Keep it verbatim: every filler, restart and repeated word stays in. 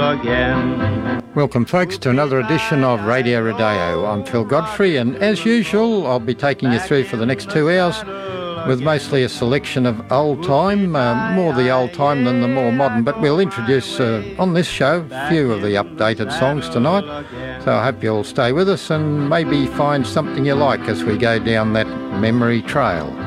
again. Welcome folks to another edition of Radio Rodeo. I'm Phil Godfrey, and as usual I'll be taking you through for the next two hours with mostly a selection of old time, uh, more the old time than the more modern, but we'll introduce uh, on this show a few of the updated songs tonight, so I hope you'll stay with us and maybe find something you like as we go down that memory trail.